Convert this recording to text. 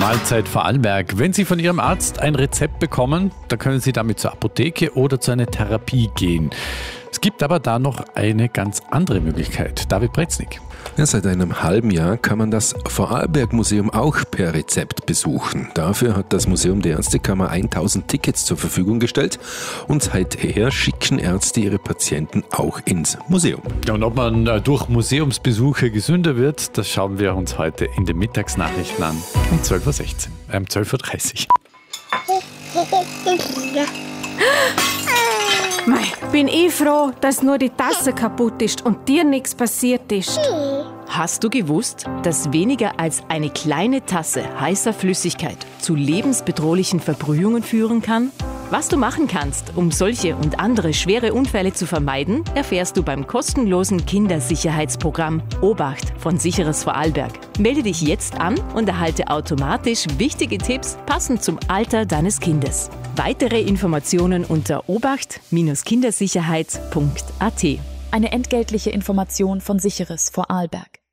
Mahlzeit Vorarlberg. Wenn Sie von Ihrem Arzt ein Rezept bekommen, dann können Sie damit zur Apotheke oder zu einer Therapie gehen. Es gibt aber da noch eine ganz andere Möglichkeit. David Breznik. Ja, seit einem halben Jahr kann man das Vorarlberg-Museum auch per Rezept besuchen. Dafür hat das Museum der Ärztekammer 1000 Tickets zur Verfügung gestellt und seither schicken Ärzte ihre Patienten auch ins Museum. Ja, und ob man durch Museumsbesuche gesünder wird, das schauen wir uns heute in den Mittagsnachrichten an. Um 12.30 Uhr. 12.30 Uhr. Mei, bin ich froh, dass nur die Tasse kaputt ist und dir nichts passiert ist. Hast du gewusst, dass weniger als eine kleine Tasse heißer Flüssigkeit zu lebensbedrohlichen Verbrühungen führen kann? Was du machen kannst, um solche und andere schwere Unfälle zu vermeiden, erfährst du beim kostenlosen Kindersicherheitsprogramm Obacht von Sicheres Vorarlberg. Melde dich jetzt an und erhalte automatisch wichtige Tipps passend zum Alter deines Kindes. Weitere Informationen unter obacht-kindersicherheit.at. Eine entgeltliche Information von Sicheres Vorarlberg.